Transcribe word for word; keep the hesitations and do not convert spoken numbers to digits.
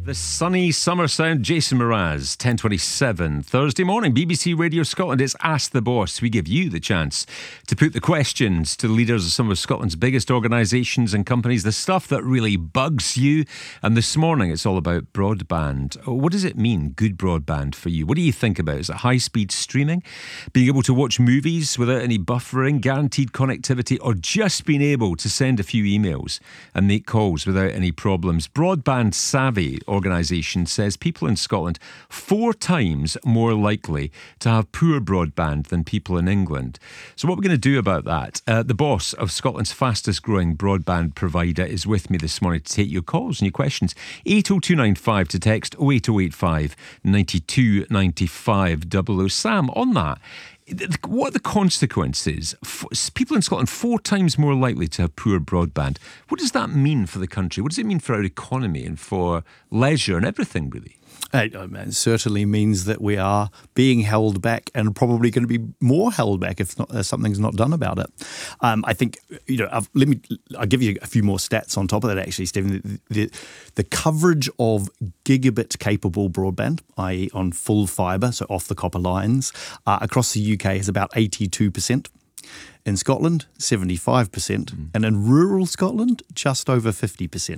The sunny summer sound, Jason Mraz, ten twenty-seven, Thursday morning, B B C Radio Scotland. It's Ask the Boss. We give you the chance to put the questions to the leaders of some of Scotland's biggest organisations and companies, the stuff that really bugs you. And this morning, it's all about broadband. What does it mean, good broadband for you? What do you think about? Is it high-speed streaming, being able to watch movies without any buffering, guaranteed connectivity, or just being able to send a few emails and make calls without any problems? Broadband Savvy organisation says people in Scotland four times more likely to have poor broadband than people in England. So what we're going to do about that, uh, the boss of Scotland's fastest growing broadband provider is with me this morning to take your calls and your questions. eight oh two nine five to text oh eight oh eight five nine two nine five double oh. Sam, on that, what are the consequences? People in Scotland four times more likely to have poor broadband. What does that mean for the country? What does it mean for our economy and for leisure and everything, really? It certainly means that we are being held back and probably going to be more held back if not, uh, something's not done about it. Um, I think, you know, I've, let me, I'll give you a few more stats on top of that, actually, Stephen. The, the, the coverage of gigabit-capable broadband, that is on full fibre, so off the copper lines, uh, across the U K is about eighty-two percent. In Scotland, seventy-five percent. Mm. And in rural Scotland, just over fifty percent.